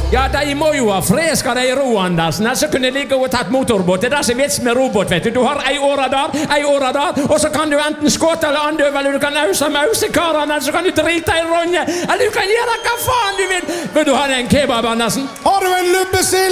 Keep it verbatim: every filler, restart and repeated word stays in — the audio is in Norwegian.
Ja, de må jo ha freska de i ro, Andersen. Så kunne de ligge og tatt motorbåt. Det er det som er vits med robåt, vet du. Du har ei åra der, ei åra der, og så kan du enten skåte eller andøve, eller du kan ause med ausekarene, eller så kan du drite i Ronje, eller du kan gjøre hva faen du vil. Vil du ha deg en kebab, Andersen? Har du en lubbesild?